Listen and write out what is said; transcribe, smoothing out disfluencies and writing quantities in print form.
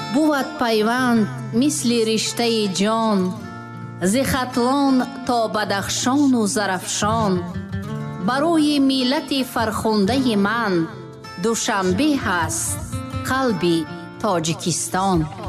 بود پیوند مثل رشته جان، ز ختلان تا بدخشان و زرفشان. برای ملت فرخنده من دوشنبه هست قلب تاجیکستان.